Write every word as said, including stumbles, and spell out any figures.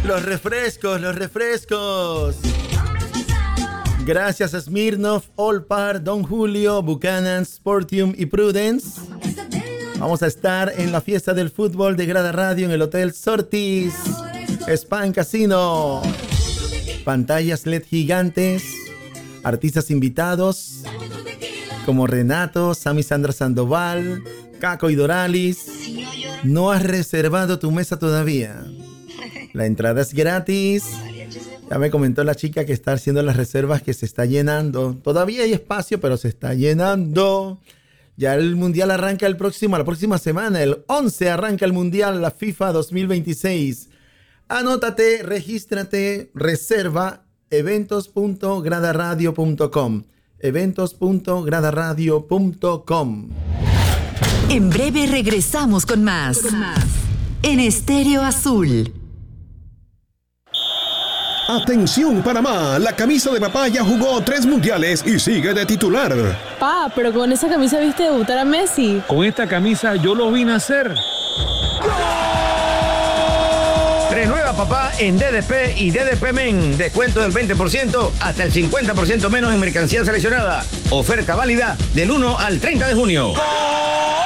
Los refrescos, los refrescos. Gracias a Smirnoff, Olpar, Don Julio, Buchanan, Sportium y Prudence. Vamos a estar en la fiesta del fútbol de Grada Radio en el Hotel Sortis, Spa Casino. Pantallas L E D gigantes, artistas invitados como Renato, Sammy Sandra Sandoval, Caco y Doralis. ¿No has reservado tu mesa todavía? La entrada es gratis. Ya me comentó la chica que está haciendo las reservas que se está llenando. Todavía hay espacio, pero se está llenando. Ya el Mundial arranca el próximo, la próxima semana. El once arranca el Mundial, la FIFA dos mil veintiséis. Anótate, regístrate, reserva eventos punto gradaradio punto com. eventos punto gradaradio punto com. En breve regresamos con más. Con más. En Estéreo Azul. Atención Panamá, la camisa de papá ya jugó tres mundiales y sigue de titular. Pa, pero con esa camisa viste debutar a Messi. Con esta camisa yo lo vi nacer. Renueva papá en D D P y D D P Men. Descuento del veinte por ciento hasta el cincuenta por ciento menos en mercancía seleccionada. Oferta válida del uno al treinta de junio.